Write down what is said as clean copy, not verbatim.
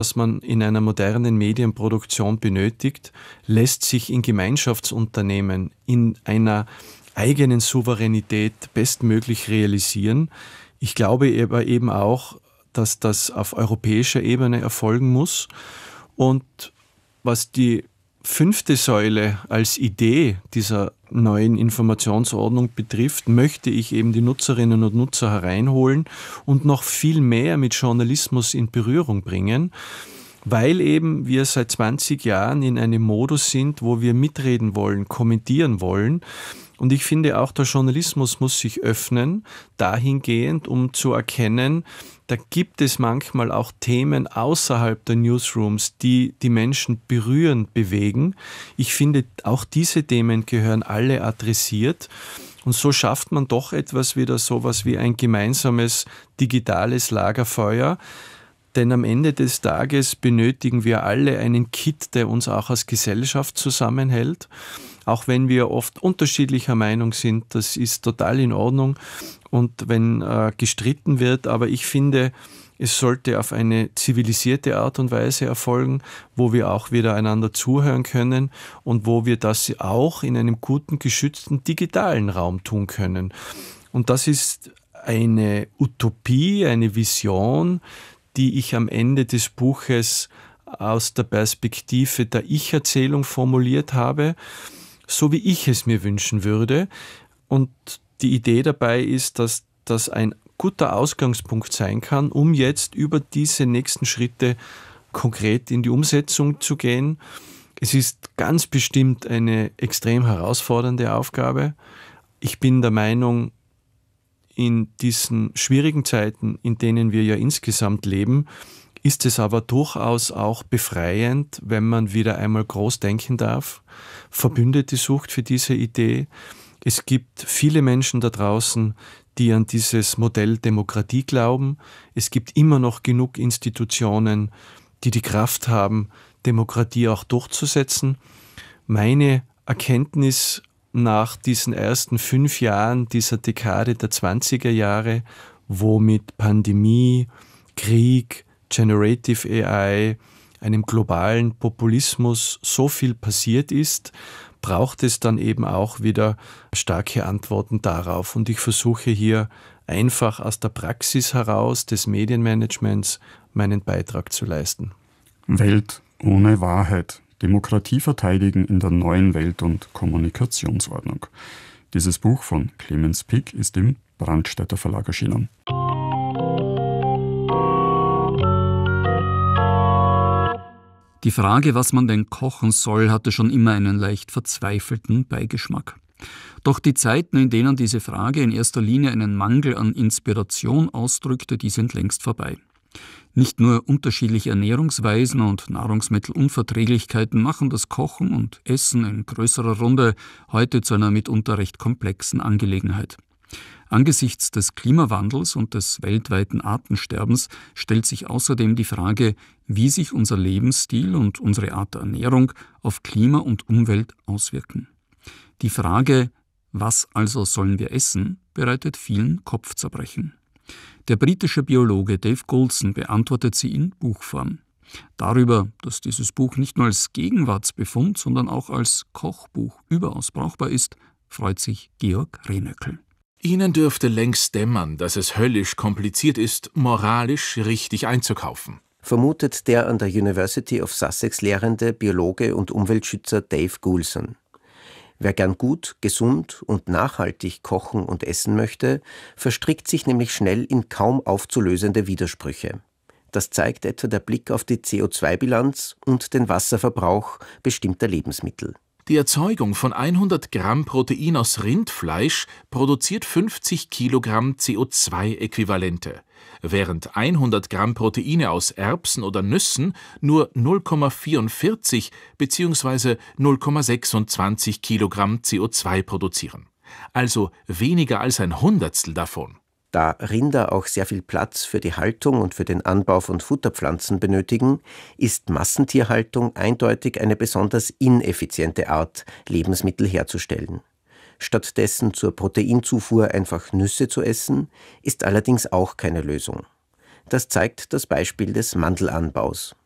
was man in einer modernen Medienproduktion benötigt, lässt sich in Gemeinschaftsunternehmen in einer eigenen Souveränität bestmöglich realisieren. Ich glaube aber eben auch, dass das auf europäischer Ebene erfolgen muss. Und was die 5. Säule als Idee dieser neuen Informationsordnung betrifft, möchte ich eben die Nutzerinnen und Nutzer hereinholen und noch viel mehr mit Journalismus in Berührung bringen, weil eben wir seit 20 Jahren in einem Modus sind, wo wir mitreden wollen, kommentieren wollen. Und ich finde auch, der Journalismus muss sich öffnen, dahingehend, um zu erkennen, da gibt es manchmal auch Themen außerhalb der Newsrooms, die die Menschen berühren, bewegen. Ich finde, auch diese Themen gehören alle adressiert. Und so schafft man doch sowas wie ein gemeinsames digitales Lagerfeuer. Denn am Ende des Tages benötigen wir alle einen Kit, der uns auch als Gesellschaft zusammenhält. Auch wenn wir oft unterschiedlicher Meinung sind, das ist total in Ordnung. Und wenn gestritten wird, aber ich finde, es sollte auf eine zivilisierte Art und Weise erfolgen, wo wir auch wieder einander zuhören können und wo wir das auch in einem guten, geschützten digitalen Raum tun können. Und das ist eine Utopie, eine Vision, die ich am Ende des Buches aus der Perspektive der Ich-Erzählung formuliert habe, so wie ich es mir wünschen würde. Und die Idee dabei ist, dass das ein guter Ausgangspunkt sein kann, um jetzt über diese nächsten Schritte konkret in die Umsetzung zu gehen. Es ist ganz bestimmt eine extrem herausfordernde Aufgabe. Ich bin der Meinung, in diesen schwierigen Zeiten, in denen wir ja insgesamt leben, ist es aber durchaus auch befreiend, wenn man wieder einmal groß denken darf, Verbündete sucht für diese Idee. Es gibt viele Menschen da draußen, die an dieses Modell Demokratie glauben. Es gibt immer noch genug Institutionen, die die Kraft haben, Demokratie auch durchzusetzen. Meine Erkenntnis nach diesen ersten 5 Jahren dieser Dekade der 20er Jahre, wo mit Pandemie, Krieg, Generative AI, einem globalen Populismus so viel passiert ist, braucht es dann eben auch wieder starke Antworten darauf. Und ich versuche hier einfach aus der Praxis heraus des Medienmanagements meinen Beitrag zu leisten. Welt ohne Wahrheit. Demokratie verteidigen in der neuen Welt- und Kommunikationsordnung. Dieses Buch von Clemens Pick ist im Brandstätter Verlag erschienen. Die Frage, was man denn kochen soll, hatte schon immer einen leicht verzweifelten Beigeschmack. Doch die Zeiten, in denen diese Frage in erster Linie einen Mangel an Inspiration ausdrückte, die sind längst vorbei. Nicht nur unterschiedliche Ernährungsweisen und Nahrungsmittelunverträglichkeiten machen das Kochen und Essen in größerer Runde heute zu einer mitunter recht komplexen Angelegenheit. Angesichts des Klimawandels und des weltweiten Artensterbens stellt sich außerdem die Frage, wie sich unser Lebensstil und unsere Art der Ernährung auf Klima und Umwelt auswirken. Die Frage, was also sollen wir essen, bereitet vielen Kopfzerbrechen. Der britische Biologe Dave Goulson beantwortet sie in Buchform. Darüber, dass dieses Buch nicht nur als Gegenwartsbefund, sondern auch als Kochbuch überaus brauchbar ist, freut sich Georg Renöckel. Ihnen dürfte längst dämmern, dass es höllisch kompliziert ist, moralisch richtig einzukaufen, vermutet der an der University of Sussex lehrende Biologe und Umweltschützer Dave Goulson. Wer gern gut, gesund und nachhaltig kochen und essen möchte, verstrickt sich nämlich schnell in kaum aufzulösende Widersprüche. Das zeigt etwa der Blick auf die CO2-Bilanz und den Wasserverbrauch bestimmter Lebensmittel. Die Erzeugung von 100 Gramm Protein aus Rindfleisch produziert 50 Kilogramm CO2-Äquivalente, während 100 Gramm Proteine aus Erbsen oder Nüssen nur 0,44 bzw. 0,26 Kilogramm CO2 produzieren. Also weniger als ein Hundertstel davon. Da Rinder auch sehr viel Platz für die Haltung und für den Anbau von Futterpflanzen benötigen, ist Massentierhaltung eindeutig eine besonders ineffiziente Art, Lebensmittel herzustellen. Stattdessen zur Proteinzufuhr einfach Nüsse zu essen, ist allerdings auch keine Lösung. Das zeigt das Beispiel des Mandelanbaus.